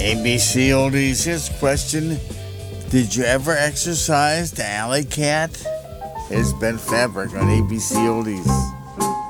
ABC Oldies, here's a question. Did you ever exercise the alley cat? Here's Ben Fabric on ABC Oldies.